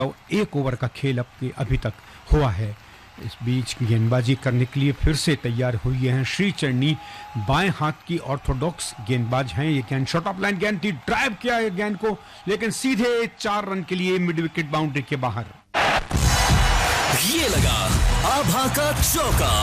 एक ओवर का खेल अभी तक हुआ है। इस बीच गेंदबाजी करने के लिए फिर से तैयार हुई हैं श्री चरनी। बाएं हाथ की ऑर्थोडॉक्स गेंदबाज हैं। ये गेंद शॉर्ट ऑफ लाइन गेंद थी, ड्राइव किया है गेंद को, लेकिन सीधे 4 रन के लिए मिड विकेट बाउंड्री के बाहर। ये लगा आभा का चौका।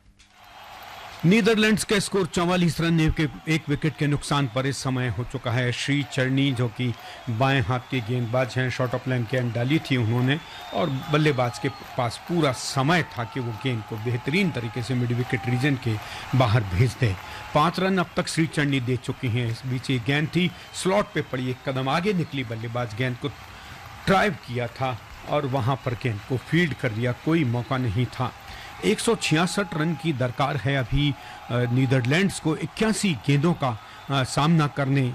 नीदरलैंड्स का स्कोर 44 रन, एक विकेट के नुकसान पर इस समय हो चुका है। श्री चरनी जो कि बाएं हाथ के गेंदबाज हैं, शॉर्ट ऑफ लाइन गेंद डाली थी उन्होंने, और बल्लेबाज के पास पूरा समय था कि वो गेंद को बेहतरीन तरीके से मिड विकेट रीजन के बाहर भेज दे। 5 रन अब तक श्री चरनी दे चुकी हैं। इस बीच एक गेंद थी, स्लॉट पे पड़ी, एक कदम आगे निकली बल्लेबाज, गेंद को ड्राइव किया था और वहां पर गेंद को फील्ड कर दिया, कोई मौका नहीं था। 166 रन की दरकार है अभी नीदरलैंड्स को। 81 गेंदों का सामना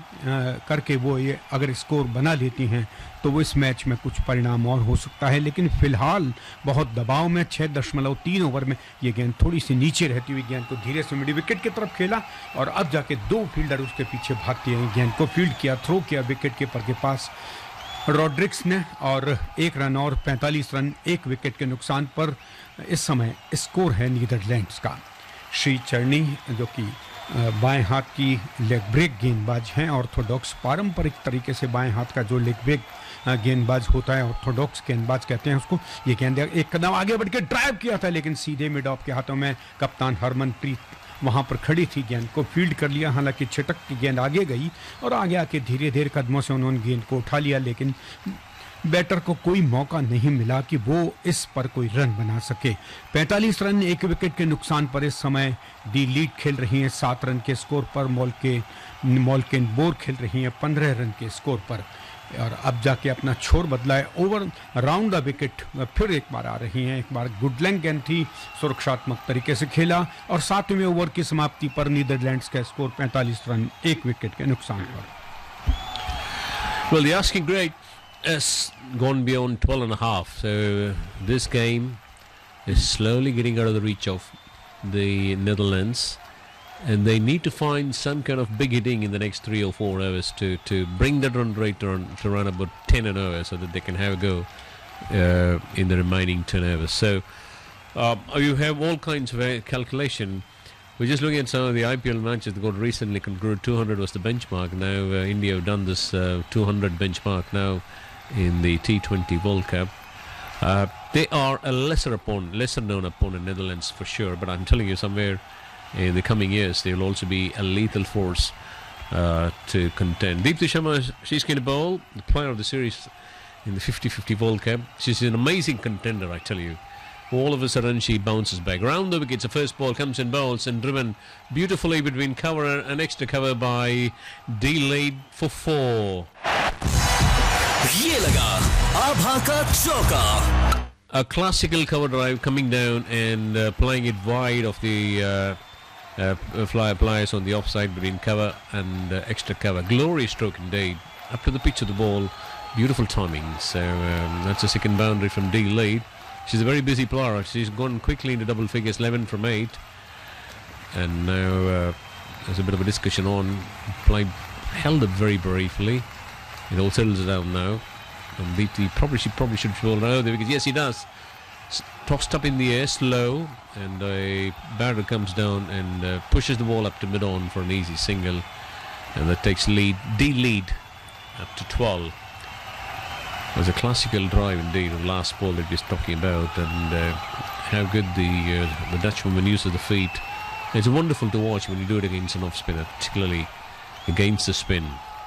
करके वो ये अगर स्कोर बना लेती हैं तो वो इस मैच में कुछ परिणाम और हो सकता है, लेकिन फिलहाल बहुत दबाव में 6.3 ओवर में ये गेंद थोड़ी सी नीचे रहती हुई गेंद को धीरे से मिड विकेट की तरफ खेला और अब जाके 2 फील्डर उसके पीछे भागते हैं, गेंद को फील्ड किया, थ्रो किया विकेट कीपर के पास रॉड्रिक्स ने, और 1 रन और 45 रन एक विकेट के नुकसान पर इस समय स्कोर है नीदरलैंड्स का। श्री चरनी जो कि बाएं हाथ की लेग ब्रेक गेंदबाज हैं, ऑर्थोडॉक्स पारंपरिक तरीके से बाएं हाथ का जो लेग ब्रेक गेंदबाज होता है, ऑर्थोडॉक्स गेंदबाज कहते हैं उसको। ये गेंद एक कदम आगे बढ़ के ड्राइव किया था, लेकिन सीधे मिड ऑफ के हाथों में। कप्तान हरमनप्रीत वहां पर खड़ी थी, गेंद को फील्ड कर लिया, हालांकि छिटक की गेंद आगे गई और आगे आके धीरे धीरे कदमों से उन्होंने गेंद को उठा लिया, लेकिन बैटर को कोई मौका नहीं मिला कि वो इस पर कोई रन बना सके। 45 रन एक विकेट के नुकसान पर इस समय दी लीड खेल रही हैं 7 रन के स्कोर पर। मॉल्केन बोर खेल रही हैं 15 रन के स्कोर पर, और अब जाके अपना छोर बदला है। ओवर राउंड द विकेट फिर एक बार आ रही हैं। एक बार गुडलैंग गेंद थी, सुरक्षात्मक तरीके से खेला, और 7वें ओवर की समाप्ति पर नीदरलैंड्स का स्कोर 45 रन एक विकेट के नुकसान पर। Well, the asking grade has gone beyond 12.5, so this game is slowly getting out of the reach of the Netherlands, and they need to find some kind of big hitting in the next 3 or 4 hours to bring that run rate to run about 10 an hour, so that they can have a go in the remaining 10 hours. So you have all kinds of calculation. We're just looking at some of the IPL matches that got recently concluded. 200 was the benchmark. Now India have done this 200 benchmark now in the T20 World Cup. They are a lesser known opponent, Netherlands for sure, but I'm telling you, somewhere in the coming years they will also be a lethal force to contend. Deepti Sharma, she's going to bowl, the player of the series in the 50-50 World Cup. She's an amazing contender, I tell you. All of a sudden she bounces back. Round the wickets, the first ball comes in bowls and driven beautifully between cover and extra cover by D-Lead for 4. ये लगा आभा का चौका. A classical cover drive coming down and playing it wide of the flyers on the offside between cover and extra cover. Glorious stroke indeed. Up to the pitch of the ball. Beautiful timing. So that's a second boundary from D-Lead. She's a very busy player. She's gone quickly into double figures, 11 from 8. And now there's a bit of a discussion on. Held it very briefly. It all settles down now. And Deepti she probably should fall now because yes, he does. Tossed up in the air, slow, and a batter comes down and pushes the ball up to mid-on for an easy single, and that takes D-Lead up to 12. It was a classical drive indeed, the last ball that we were talking about, and how good the Dutchwoman uses the feet. It's wonderful to watch when you do it against an off-spinner, particularly against the spin.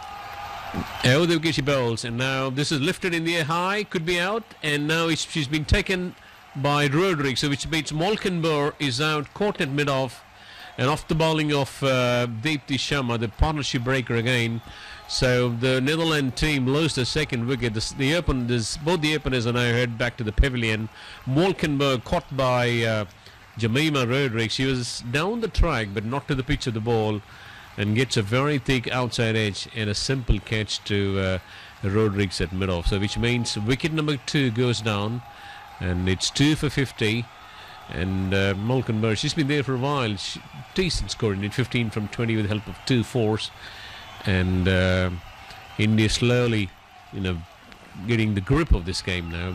Oh, the wicket she bowls, and now this is lifted in the air high, could be out, and now she's been taken by Rodrigues, so which means Molkenboer is out, caught at mid-off, and off the bowling of Deepti Sharma, the partnership breaker again. So the Netherlands team lost the second wicket. Both the openers are now head back to the pavilion. Molkenboer caught by Jemima Rodrigues. She was down the track but not to the pitch of the ball, and gets a very thick outside edge and a simple catch to Rodrigues at mid-off. So which means wicket number 2 goes down, and it's 2 for 50. And Molkenboer, she's been there for a while. Decent scoring, did 15 from 20 with the help of 2 fours. And India slowly, getting the grip of this game now.